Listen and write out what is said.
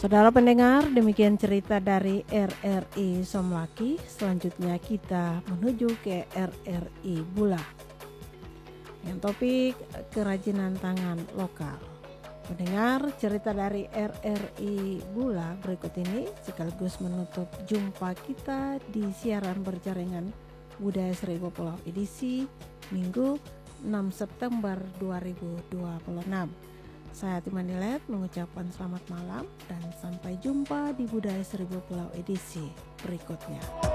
Saudara pendengar, demikian cerita dari RRI Somlaki. Selanjutnya kita menuju ke RRI Bula. Yang topik kerajinan tangan lokal. Pendengar, cerita dari RRI Bula berikut ini sekaligus menutup jumpa kita di siaran berjaringan Budaya Seribu Pulau edisi Minggu 6 September 2026. Saya Timanilet mengucapkan selamat malam dan sampai jumpa di Budaya Seribu Pulau edisi berikutnya.